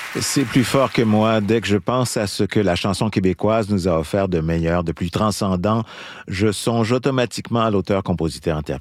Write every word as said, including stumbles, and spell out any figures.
C'est plus fort que moi. Dès que je pense à ce que la chanson québécoise nous a offert de meilleur, de plus transcendant, je songe automatiquement à l'auteur, compositeur, interprète